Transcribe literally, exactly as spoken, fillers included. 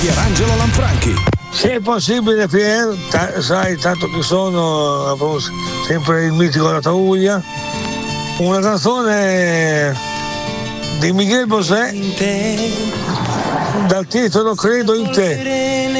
Pierangelo Lanfranchi. Se è possibile, Pier, ta- sai, tanto che sono sempre il mitico La Taguglia, una canzone di Miguel Bosé dal titolo Credo in te.